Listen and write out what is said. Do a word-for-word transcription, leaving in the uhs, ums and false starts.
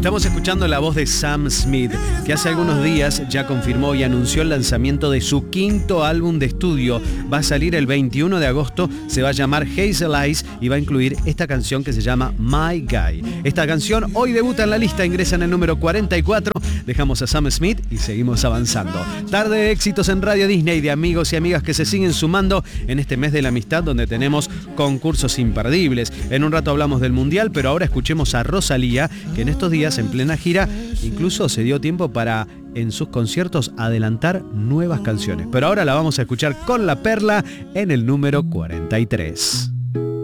Estamos escuchando la voz de Sam Smith, que hace algunos días ya confirmó y anunció el lanzamiento de su quinto álbum de estudio. Va a salir el veintiuno de agosto, se va a llamar Hazel Eyes y va a incluir esta canción que se llama My Guy. Esta canción hoy debuta en la lista, ingresa en el número cuarenta y cuatro. Dejamos a Sam Smith y seguimos avanzando. Tarde de éxitos en Radio Disney, de amigos y amigas que se siguen sumando en este mes de la amistad, donde tenemos concursos imperdibles. En un rato hablamos del Mundial, pero ahora escuchemos a Rosalía, que en estos días, en plena gira, incluso se dio tiempo para, en sus conciertos, adelantar nuevas canciones. Pero ahora la vamos a escuchar con La Perla en el número cuarenta y tres.